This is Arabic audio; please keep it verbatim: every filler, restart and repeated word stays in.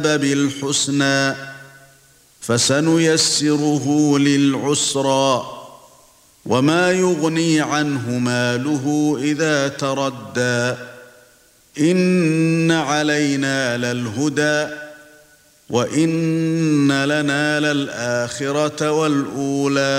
بالحسنى فسنيسره للعسرى وما يغني عنه ماله إذا تردى إن علينا للهدى وإن لنا للآخرة والأولى